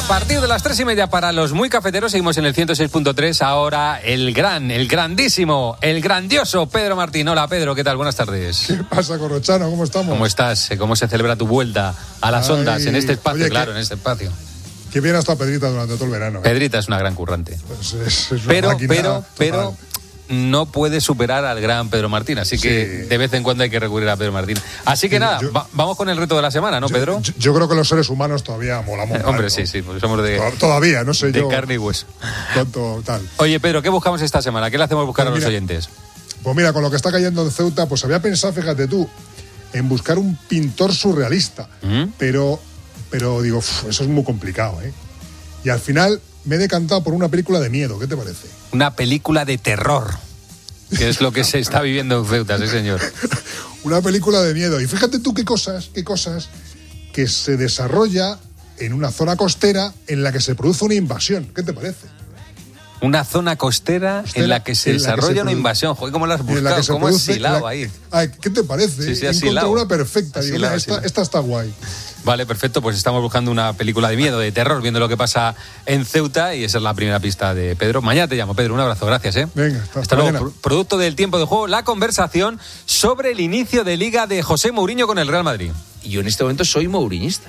partir de las 3:30 para los muy cafeteros, seguimos en el 106.3. Ahora el grandísimo, el grandioso Pedro Martín. Hola Pedro, ¿qué tal? Buenas tardes. ¿Qué pasa, Corrochano? ¿Cómo estamos? ¿Cómo estás? ¿Cómo se celebra tu vuelta a las ondas en este espacio? Oye, claro, en este espacio. Que bien ha estado Pedrita durante todo el verano. Pedrita es una gran currante. Pues es una máquina pero no puede superar al gran Pedro Martín, así que de vez en cuando hay que recurrir a Pedro Martín. Así que nada, vamos con el reto de la semana, ¿no, Pedro? Yo creo que los seres humanos todavía molamos. Hombre, ¿no? sí, porque somos de... Todavía, no sé de yo. De carne y hueso. Cuánto tal. Oye, Pedro, ¿qué buscamos esta semana? ¿Qué le hacemos buscar a los oyentes? Pues mira, con lo que está cayendo en Ceuta, pues había pensado, fíjate tú, en buscar un pintor surrealista. Pero digo, eso es muy complicado, ¿eh? Y al final me he decantado por una película de miedo. ¿Qué te parece? Una película de terror, que es lo que se está viviendo en Ceuta, sí señor. Una película de miedo. Y fíjate tú qué cosas que se desarrolla en una zona costera en la que se produce una invasión. ¿Qué te parece? Una zona costera en la que se desarrolla una invasión. Joder, ¿cómo la has buscado? ¿Cómo has hilado ahí? Ay, ¿qué te parece? Sí, he encontrado una perfecta. Digo, esta está guay. Vale, perfecto, pues estamos buscando una película de miedo, de terror, viendo lo que pasa en Ceuta, y esa es la primera pista de Pedro. Mañana te llamo, Pedro, un abrazo, gracias, ¿eh? Venga, hasta luego. Producto del tiempo de juego, la conversación sobre el inicio de Liga de José Mourinho con el Real Madrid. Y yo en este momento soy mouriñista.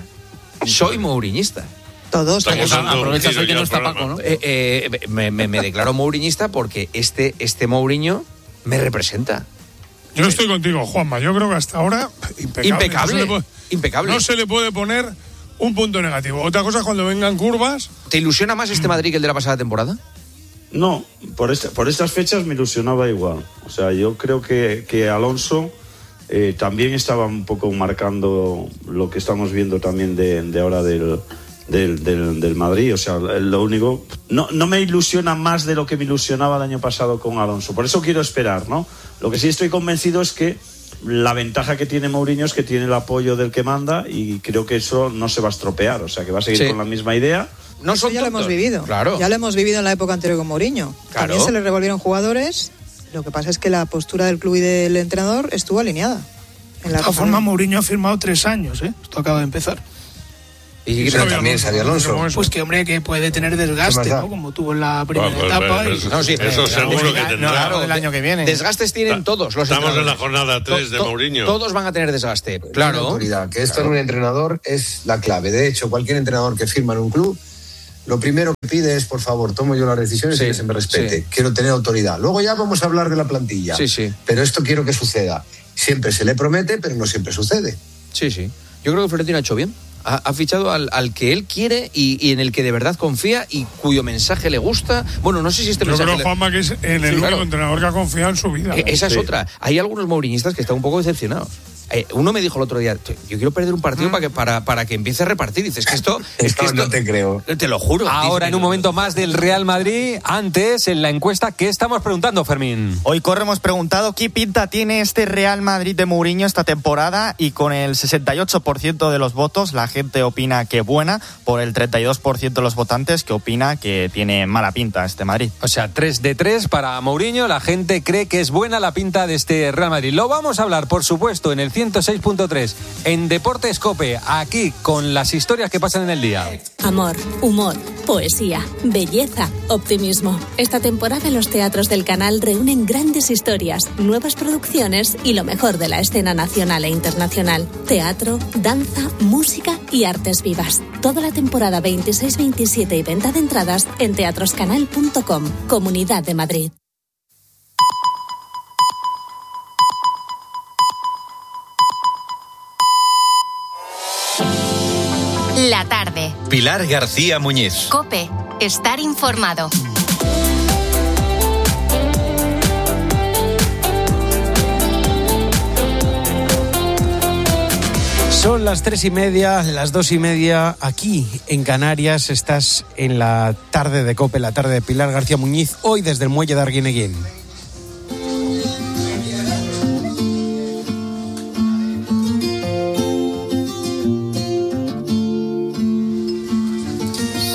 Todos. Aprovechas hoy que no está Paco, ¿no? Me declaro mouriñista porque este Mourinho me representa. Yo estoy contigo, Juanma. Yo creo que hasta ahora impecable. No se le puede poner un punto negativo. Otra cosa es cuando vengan curvas. ¿Te ilusiona más este Madrid que el de la pasada temporada? No, por estas fechas me ilusionaba igual. O sea, yo creo que Alonso también estaba un poco marcando lo que estamos viendo también de ahora del Madrid. O sea, lo único... No me ilusiona más de lo que me ilusionaba el año pasado con Alonso. Por eso quiero esperar, ¿no? Lo que sí estoy convencido es que la ventaja que tiene Mourinho es que tiene el apoyo del que manda, y creo que eso no se va a estropear. O sea, que va a seguir con la misma idea. No son ya tontos. Lo hemos vivido. Claro. Ya lo hemos vivido en la época anterior con Mourinho. Claro. También se le revolvieron jugadores. Lo que pasa es que la postura del club y del entrenador estuvo alineada. De todas formas, Mourinho ha firmado 3 años, ¿eh? Esto acaba de empezar. Y también Xabi Alonso. Pues que, hombre, que puede tener desgaste, ¿no? Como tuvo en la primera etapa. Eso seguro que tendrá. Claro, el año que viene. Desgastes tienen todos los Estamos en la jornada 3 de Mourinho. Todos van a tener desgaste. Claro. Autoridad, que esto en un entrenador es la clave. De hecho, cualquier entrenador que firma en un club, lo primero que pide es, por favor, tomo yo las decisiones y que se me respete. Quiero tener autoridad. Luego ya vamos a hablar de la plantilla. Sí. Pero esto quiero que suceda. Siempre se le promete, pero no siempre sucede. Sí. Yo creo que Florentino ha hecho bien. Ha fichado al que él quiere y en el que de verdad confía y cuyo mensaje le gusta. Bueno, no sé si mensaje... Yo creo, Juanma, que es en el único entrenador que ha confiado en su vida. Esa es otra. Hay algunos mouriñistas que están un poco decepcionados. Uno me dijo el otro día, yo quiero perder un partido para que empiece a repartir. Dices que esto... No te creo. Te lo juro. Ahora en un momento más del Real Madrid. Antes, en la encuesta, ¿qué estamos preguntando, Fermín? Hoy hemos preguntado qué pinta tiene este Real Madrid de Mourinho esta temporada, y con el 68% de los votos la gente opina que buena, por el 32% de los votantes que opina que tiene mala pinta este Madrid. O sea, 3 de 3 para Mourinho. La gente cree que es buena la pinta de este Real Madrid. Lo vamos a hablar, por supuesto, en el 106.3 en Deportes COPE, aquí con las historias que pasan en el día. Amor, humor, poesía, belleza, optimismo. Esta temporada los teatros del canal reúnen grandes historias, nuevas producciones y lo mejor de la escena nacional e internacional. Teatro, danza, música y artes vivas. Toda la temporada 26, 27 y venta de entradas en teatroscanal.com. Comunidad de Madrid. La tarde. Pilar García Muñiz. COPE. Estar informado. Son las 3:30, las 2:30 aquí en Canarias. Estás en la tarde de COPE, la tarde de Pilar García Muñiz, hoy desde el muelle de Arguineguín.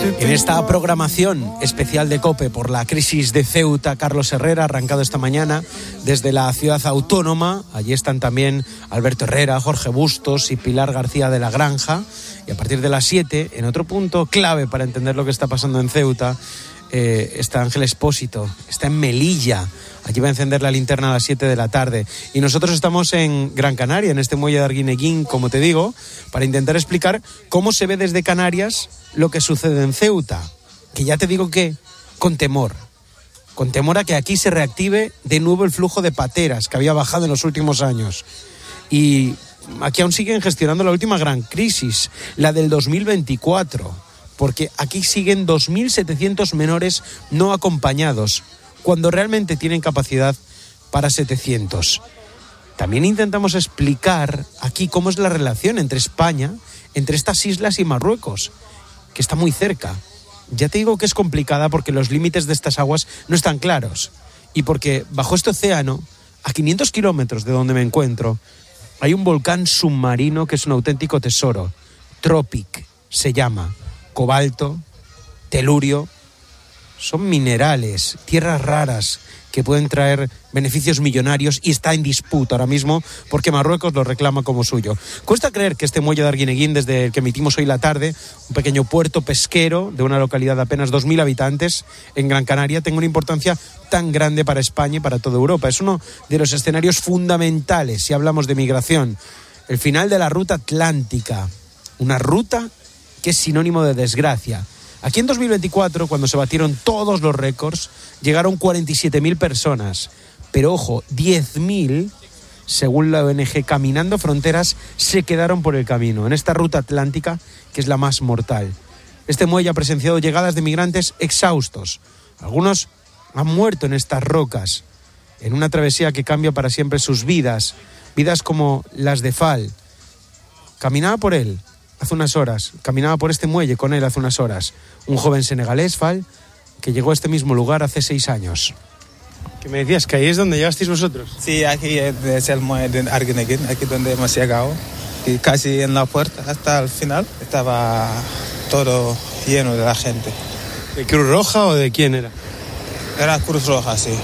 En esta programación especial de COPE por la crisis de Ceuta, Carlos Herrera, arrancado esta mañana desde la ciudad autónoma. Allí están también Alberto Herrera, Jorge Bustos y Pilar García de la Granja. Y a partir de las 7, en otro punto clave para entender lo que está pasando en Ceuta, está Ángel Expósito, está en Melilla. Allí va a encender la linterna a las 7 de la tarde. Y nosotros estamos en Gran Canaria, en este muelle de Arguineguín, como te digo, para intentar explicar cómo se ve desde Canarias lo que sucede en Ceuta. Que ya te digo que con temor a que aquí se reactive de nuevo el flujo de pateras que había bajado en los últimos años. Y aquí aún siguen gestionando la última gran crisis, la del 2024, porque aquí siguen 2.700 menores no acompañados, cuando realmente tienen capacidad para 700. También intentamos explicar aquí cómo es la relación entre España, entre estas islas y Marruecos, que está muy cerca. Ya te digo que es complicada porque los límites de estas aguas no están claros y porque bajo este océano, a 500 kilómetros de donde me encuentro, hay un volcán submarino que es un auténtico tesoro. Tropic se llama. Cobalto, telurio, son minerales, tierras raras que pueden traer beneficios millonarios y está en disputa ahora mismo porque Marruecos lo reclama como suyo. Cuesta creer que este muelle de Arguineguín, desde el que emitimos hoy la tarde, un pequeño puerto pesquero de una localidad de apenas 2.000 habitantes en Gran Canaria, tenga una importancia tan grande para España y para toda Europa. Es uno de los escenarios fundamentales si hablamos de migración. El final de la ruta atlántica, una ruta que es sinónimo de desgracia. Aquí en 2024, cuando se batieron todos los récords, llegaron 47.000 personas. Pero ojo, 10.000, según la ONG Caminando Fronteras, se quedaron por el camino, en esta ruta atlántica, que es la más mortal. Este muelle ha presenciado llegadas de migrantes exhaustos. Algunos han muerto en estas rocas, en una travesía que cambia para siempre sus vidas, vidas como las de Fall. Caminaba por él hace unas horas, caminaba por este muelle con él hace unas horas, un joven senegalés, Fall, que llegó a este mismo lugar hace 6 años. ¿Qué me decías? ¿Que ahí es donde llegasteis vosotros? Sí, aquí es el muelle de Arguineguín, aquí donde hemos llegado, y casi en la puerta hasta el final estaba todo lleno de la gente. ¿De Cruz Roja o de quién era? Era Cruz Roja, sí.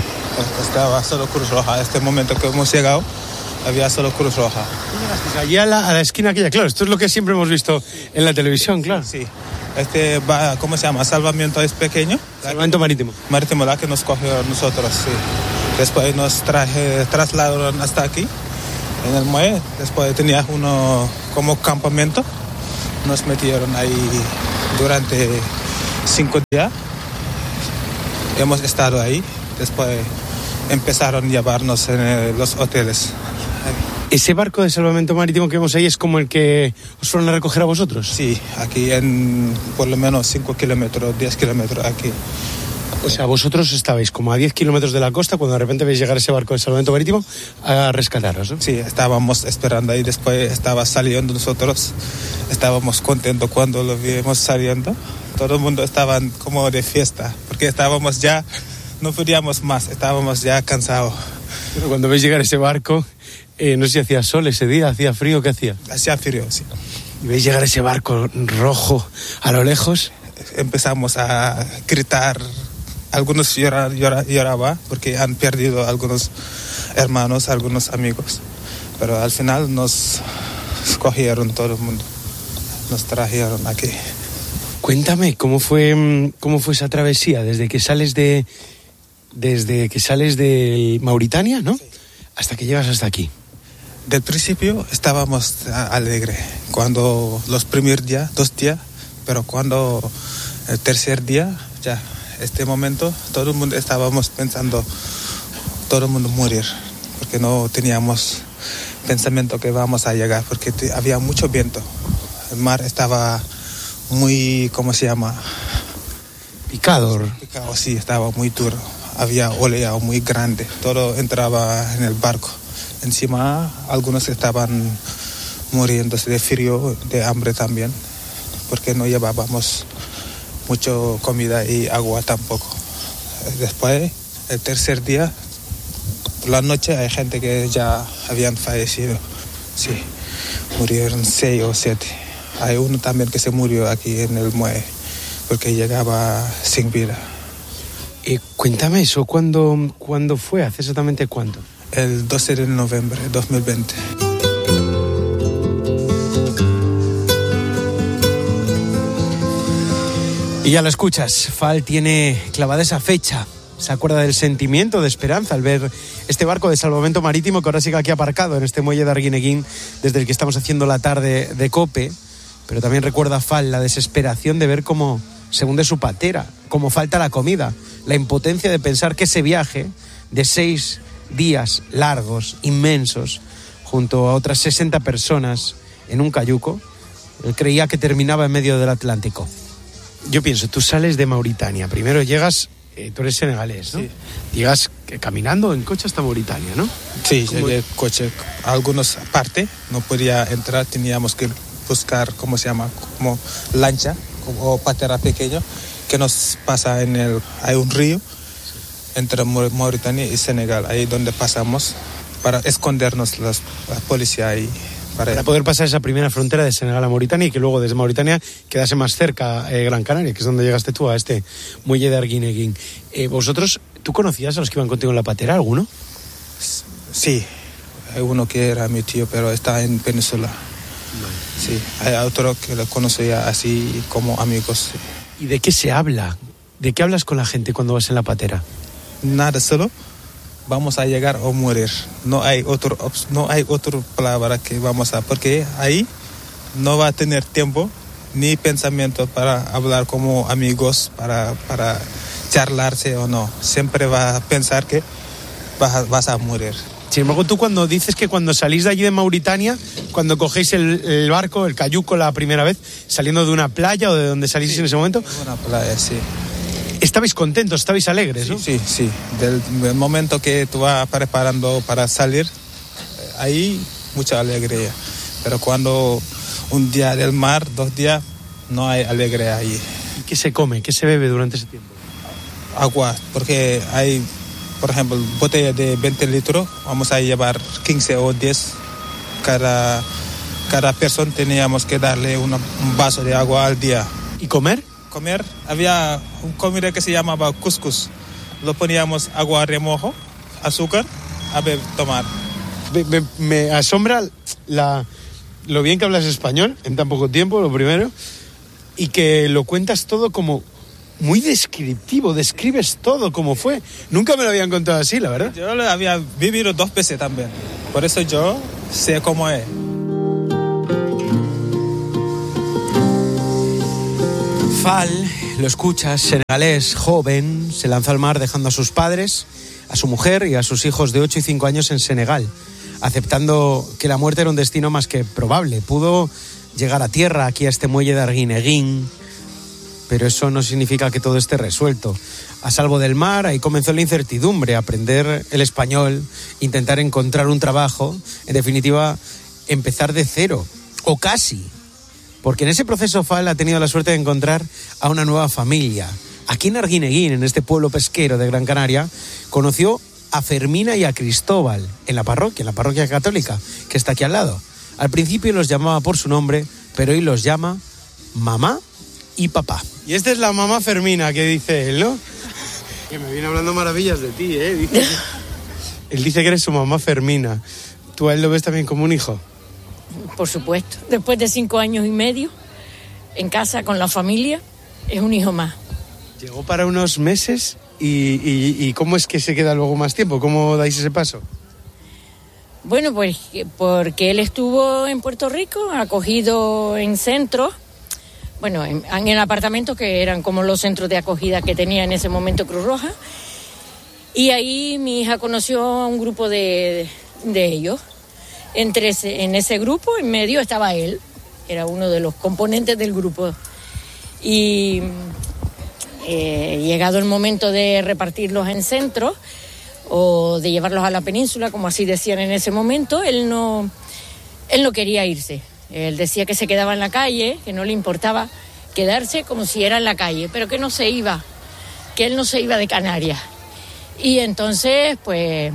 Estaba solo Cruz Roja. Este momento que hemos llegado había solo Cruz Roja. Allí a la esquina aquella, claro, esto es lo que siempre hemos visto en la televisión, claro. Sí. ¿Cómo se llama? Salvamento es pequeño. Salvamento marítimo. Marítimo, la que nos cogió a nosotros, sí. Después nos trasladaron hasta aquí, en el muelle. Después tenía uno como campamento. Nos metieron ahí durante 5 días. Hemos estado ahí. Después empezaron a llevarnos en los hoteles. ¿Ese barco de salvamento marítimo que vemos ahí es como el que os fueron a recoger a vosotros? Sí, aquí en por lo menos 5 kilómetros, 10 kilómetros aquí. O sea, vosotros estabais como a 10 kilómetros de la costa cuando de repente veis llegar ese barco de salvamento marítimo a rescataros, ¿no? Sí, estábamos esperando ahí, después estaba saliendo nosotros, estábamos contentos cuando lo vimos saliendo. Todo el mundo estaba como de fiesta, porque estábamos ya, no podíamos más, estábamos ya cansados. Pero cuando veis llegar ese barco, no sé si hacía sol ese día, hacía frío, ¿qué hacía? Hacía frío, sí. ¿Y veis llegar ese barco rojo a lo lejos? Empezamos a gritar, algunos lloraban porque han perdido algunos hermanos, algunos amigos, pero al final nos cogieron todo el mundo, nos trajeron aquí. Cuéntame, ¿cómo fue esa travesía desde que sales de Mauritania, ¿no? Sí. Hasta que llegas hasta aquí. Del principio estábamos alegres, cuando los primeros días, 2 días, pero cuando el tercer día, ya, este momento, todo el mundo estábamos pensando, todo el mundo morir, porque no teníamos pensamiento que vamos a llegar, porque había mucho viento. El mar estaba muy, ¿cómo se llama? Picado, sí, estaba muy duro. Había oleado muy grande, todo entraba en el barco. Encima, algunos estaban muriéndose de frío, de hambre también, porque no llevábamos mucho comida y agua tampoco. Después, el tercer día, por la noche, hay gente que ya habían fallecido. Sí, murieron 6 o 7. Hay uno también que se murió aquí en el muelle. porque llegaba sin vida. Cuéntame eso, ¿cuándo fue? ¿Hace exactamente cuánto? El 12 de noviembre de 2020. Y ya lo escuchas, Fall tiene clavada esa fecha. Se acuerda del sentimiento de esperanza al ver este barco de salvamento marítimo que ahora sigue aquí aparcado en este muelle de Arguineguín, desde el que estamos haciendo la tarde de COPE. Pero también recuerda Fall la desesperación de ver cómo se hunde su patera, cómo falta la comida, la impotencia de pensar que ese viaje de 6 días largos, inmensos, junto a otras 60 personas en un cayuco, él creía que terminaba en medio del Atlántico. Yo pienso, tú sales de Mauritania, primero llegas, tú eres senegalés, ¿no? Sí. Llegas caminando en coche hasta Mauritania, ¿no? Sí, llegué en coche. Algunas partes no podía entrar, teníamos que buscar, ¿cómo se llama? Como lancha o patera pequeño que nos pasa hay un río entre Mauritania y Senegal, ahí donde pasamos para escondernos la policía ahí. Para poder pasar esa primera frontera de Senegal a Mauritania y que luego desde Mauritania quedase más cerca Gran Canaria, que es donde llegaste tú a este muelle de Arguineguín. ¿Tú conocías a los que iban contigo en la patera, alguno? Sí, hay uno que era mi tío, pero está en Península. Sí, hay otro que lo conocía así como amigos. ¿Y de qué se habla? ¿De qué hablas con la gente cuando vas en la patera? Nada, solo vamos a llegar o morir. No hay otra palabra que vamos a... Porque ahí no va a tener tiempo ni pensamiento para hablar como amigos, para charlarse o no. Siempre va a pensar que vas a morir. Sin embargo, tú cuando dices que cuando salís de allí de Mauritania, cuando cogéis el barco, el cayuco la primera vez, saliendo de una playa o de donde salís en ese momento... Una playa, sí. Estabais contentos, estabais alegres, ¿no? Sí. Del momento que tú vas preparando para salir, ahí mucha alegría. Pero cuando un día del mar, 2 días, no hay alegría ahí. ¿Y qué se come? ¿Qué se bebe durante ese tiempo? Agua, porque hay, por ejemplo, botella de 20 litros, vamos a llevar 15 o 10. Cada persona teníamos que darle un vaso de agua al día. ¿Y comer? Había una comida que se llamaba couscous. Lo poníamos agua a remojo, azúcar, a tomar. Me asombra lo bien que hablas español en tan poco tiempo, lo primero, y que lo cuentas todo como muy descriptivo, describes todo como fue. Nunca me lo habían contado así, la verdad. Yo lo había vivido 2 veces también, por eso yo sé cómo es. Fall, lo escuchas, senegalés, joven, se lanzó al mar dejando a sus padres, a su mujer y a sus hijos de 8 y 5 años en Senegal, aceptando que la muerte era un destino más que probable. Pudo llegar a tierra, aquí a este muelle de Arguineguín, pero eso no significa que todo esté resuelto. A salvo del mar, ahí comenzó la incertidumbre, aprender el español, intentar encontrar un trabajo, en definitiva, empezar de cero, o casi. Porque en ese proceso Fall ha tenido la suerte de encontrar a una nueva familia. Aquí en Arguineguín, en este pueblo pesquero de Gran Canaria, conoció a Fermina y a Cristóbal en la parroquia católica, que está aquí al lado. Al principio los llamaba por su nombre, pero hoy los llama mamá y papá. Y esta es la mamá Fermina que dice él, ¿no? Que me viene hablando maravillas de ti, ¿eh? Él dice que eres su mamá Fermina. ¿Tú a él lo ves también como un hijo? Por supuesto. Después de 5 años y medio, en casa con la familia, es un hijo más. Llegó para unos meses y ¿cómo es que se queda luego más tiempo? ¿Cómo dais ese paso? Bueno, pues porque él estuvo en Puerto Rico, acogido en centros, bueno, en apartamentos que eran como los centros de acogida que tenía en ese momento Cruz Roja. Y ahí mi hija conoció a un grupo de ellos. En ese grupo, en medio, estaba él. Era uno de los componentes del grupo. Y llegado el momento de repartirlos en centros o de llevarlos a la península, como así decían en ese momento, él no quería irse. Él decía que se quedaba en la calle, que no le importaba quedarse como si era en la calle, pero que no se iba, que él no se iba de Canarias. Y entonces, pues,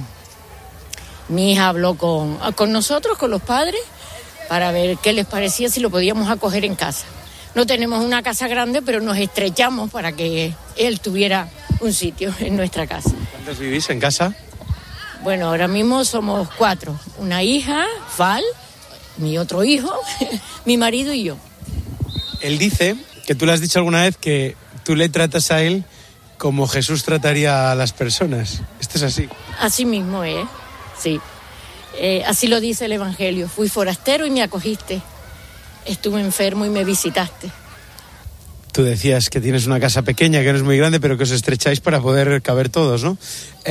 mi hija habló con nosotros, con los padres, para ver qué les parecía si lo podíamos acoger en casa. No tenemos una casa grande, pero nos estrechamos para que él tuviera un sitio en nuestra casa. ¿Cuántos vivís en casa? Bueno, ahora mismo somos 4. Una hija, Fal, mi otro hijo, mi marido y yo. Él dice que tú le has dicho alguna vez que tú le tratas a él como Jesús trataría a las personas. ¿Esto es así? Así mismo es, sí. Así lo dice el Evangelio. Fui forastero y me acogiste. Estuve enfermo y me visitaste. Tú decías que tienes una casa pequeña, que no es muy grande, pero que os estrecháis para poder caber todos, ¿no?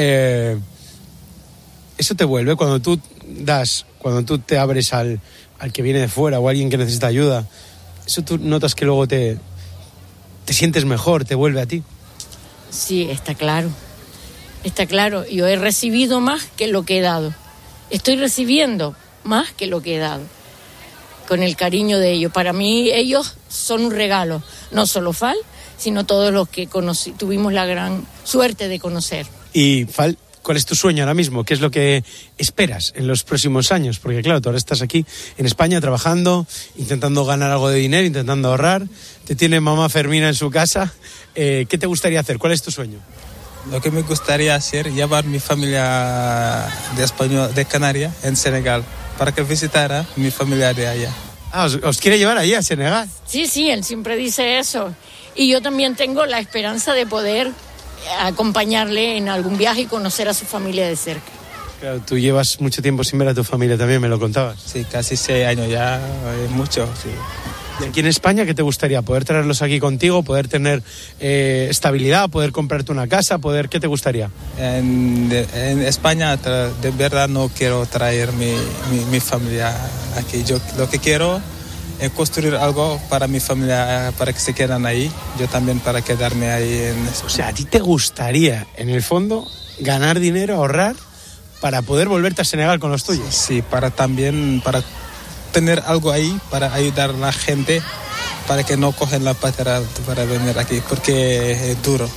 Eso te vuelve cuando tú te abres al que viene de fuera o a alguien que necesita ayuda. Eso tú notas que luego te sientes mejor, te vuelve a ti. Sí, está claro. Está claro. Yo he recibido más que lo que he dado. Estoy recibiendo más que lo que he dado. Con el cariño de ellos. Para mí ellos son un regalo. No solo Fal, sino todos los que tuvimos la gran suerte de conocer. Y Fal, ¿cuál es tu sueño ahora mismo? ¿Qué es lo que esperas en los próximos años? Porque claro, tú ahora estás aquí en España trabajando, intentando ganar algo de dinero, intentando ahorrar. Te tiene mamá Fermina en su casa. ¿Qué te gustaría hacer? ¿Cuál es tu sueño? Lo que me gustaría hacer, llevar mi familia de Canarias en Senegal, para que visitara mi familia de allá. Ah, ¿os quiere llevar allí a Senegal? Sí, él siempre dice eso. Y yo también tengo la esperanza de poder acompañarle en algún viaje y conocer a su familia de cerca. Claro, tú llevas mucho tiempo sin ver a tu familia también, me lo contabas. Sí, casi 6 años ya, es mucho, sí. ¿Y aquí en España qué te gustaría? ¿Poder traerlos aquí contigo? ¿Poder tener estabilidad? ¿Poder comprarte una casa? ¿Qué te gustaría? En España de verdad no quiero traer mi familia aquí. Yo lo que quiero es construir algo para mi familia, para que se quedan ahí. Yo también para quedarme ahí en España. O sea, ¿a ti te gustaría, en el fondo, ganar dinero, ahorrar, para poder volverte a Senegal con los tuyos? Sí, para tener algo ahí para ayudar a la gente para que no cogen la patera para venir aquí, porque es duro.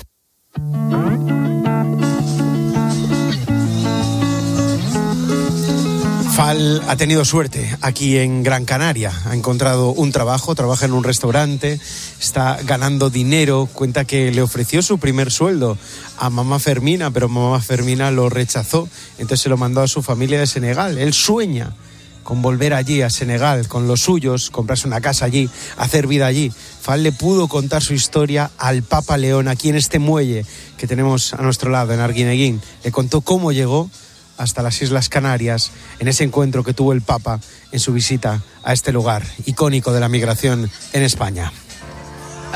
Fal ha tenido suerte aquí en Gran Canaria, ha encontrado un trabajo, trabaja en un restaurante, está ganando dinero, cuenta que le ofreció su primer sueldo a mamá Fermina, pero mamá Fermina lo rechazó, entonces se lo mandó a su familia de Senegal. Él sueña con volver allí a Senegal con los suyos, comprarse una casa allí, hacer vida allí. Fal le pudo contar su historia al Papa León aquí en este muelle que tenemos a nuestro lado en Arguineguín. Le contó cómo llegó hasta las Islas Canarias en ese encuentro que tuvo el Papa en su visita a este lugar icónico de la migración en España.